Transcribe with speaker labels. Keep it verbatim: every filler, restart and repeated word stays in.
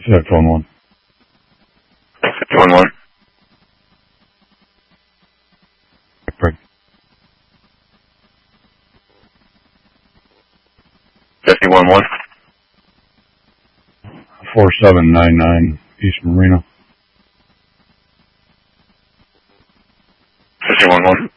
Speaker 1: Check one one.
Speaker 2: Fifty one one. Fifty one one.
Speaker 1: Four seven nine nine East Marina.
Speaker 2: Fifty one one.